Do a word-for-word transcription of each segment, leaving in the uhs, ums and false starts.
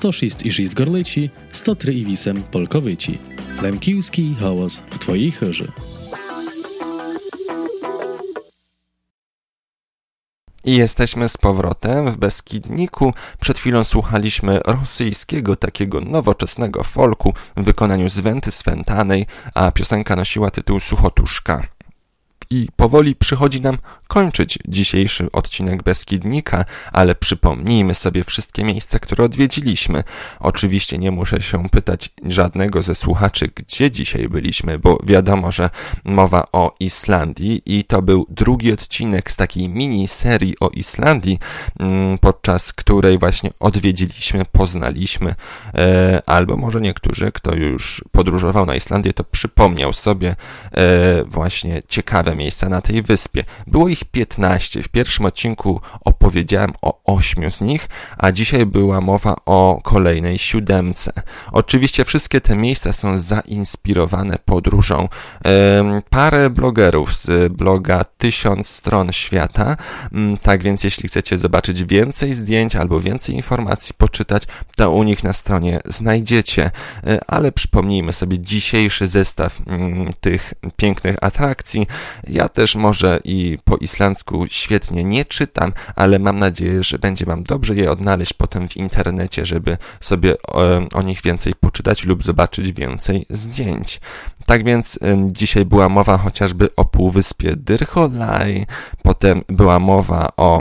sto sześć i sześć Gorleci, sto trzy i osiem Polkowyci. Lemkiewski hałas w Twojej chorze. I jesteśmy z powrotem w Beskidniku. Przed chwilą słuchaliśmy rosyjskiego, takiego nowoczesnego folku w wykonaniu Zwenty Swentanej, a piosenka nosiła tytuł Suchotuszka. I powoli przychodzi nam kończyć dzisiejszy odcinek Beskidnika, ale przypomnijmy sobie wszystkie miejsca, które odwiedziliśmy. Oczywiście nie muszę się pytać żadnego ze słuchaczy, gdzie dzisiaj byliśmy, bo wiadomo, że mowa o Islandii i to był drugi odcinek z takiej miniserii o Islandii, podczas której właśnie odwiedziliśmy, poznaliśmy, e, albo może niektórzy, kto już podróżował na Islandię, to przypomniał sobie e, właśnie ciekawe miejsca na tej wyspie. Było ich piętnaście. W pierwszym odcinku opowiedziałem o ośmiu z nich, a dzisiaj była mowa o kolejnej siódemce. Oczywiście wszystkie te miejsca są zainspirowane podróżą. Parę blogerów z bloga Tysiąc Stron Świata, tak więc jeśli chcecie zobaczyć więcej zdjęć albo więcej informacji poczytać, to u nich na stronie znajdziecie. Ale przypomnijmy sobie dzisiejszy zestaw tych pięknych atrakcji. Ja też może i po islandzku świetnie nie czytam, ale mam nadzieję, że będzie wam dobrze je odnaleźć potem w internecie, żeby sobie o, o nich więcej poczytać lub zobaczyć więcej zdjęć. Tak więc y, dzisiaj była mowa chociażby o półwyspie Dyrhólaey, potem była mowa o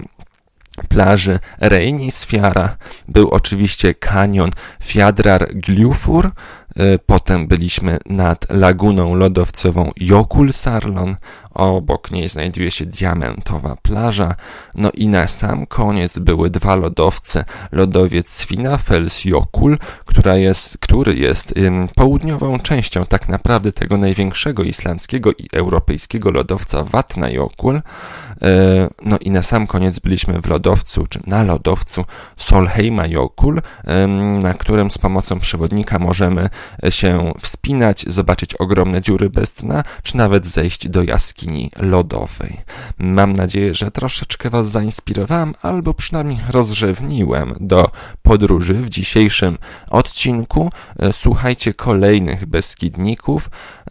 plaży Reynisfjara, był oczywiście kanion Fjaðrar-Gljúfur, potem byliśmy nad laguną lodowcową Jökulsárlón, obok niej znajduje się diamentowa plaża, no i na sam koniec były dwa lodowce, lodowiec Svínafellsjökull, która jest, który jest ym, południową częścią tak naprawdę tego największego islandzkiego i europejskiego lodowca Vatnajökull, yy, no i na sam koniec byliśmy w lodowcu, czy na lodowcu Sólheimajökull, yy, na którym z pomocą przewodnika możemy się wspinać, zobaczyć ogromne dziury bez dna, czy nawet zejść do jaskini lodowej. Mam nadzieję, że troszeczkę was zainspirowałem, albo przynajmniej rozrzewniłem do podróży w dzisiejszym odcinku. Słuchajcie kolejnych Beskidników,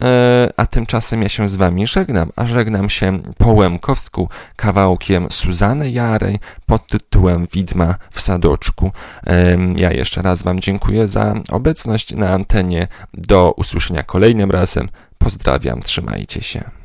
a tymczasem ja się z wami żegnam, a żegnam się po łemkowsku kawałkiem Suzany Jarej pod tytułem Widma w sadoczku. Ja jeszcze raz wam dziękuję za obecność na antenie. Do usłyszenia kolejnym razem. Pozdrawiam, trzymajcie się.